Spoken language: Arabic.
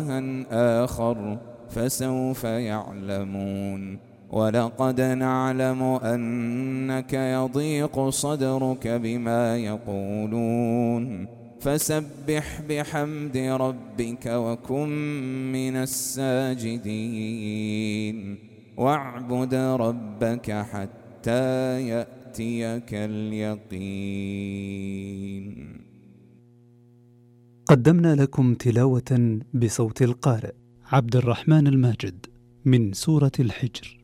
آخر فسوف يعلمون. ولقد نعلم أنك يضيق صدرك بما يقولون فسبح بحمد ربك وكن من الساجدين واعبد ربك حتى يأتيك اليقين. قدمنا لكم تلاوة بصوت القارئ عبد الرحمن الماجد من سورة الحجر.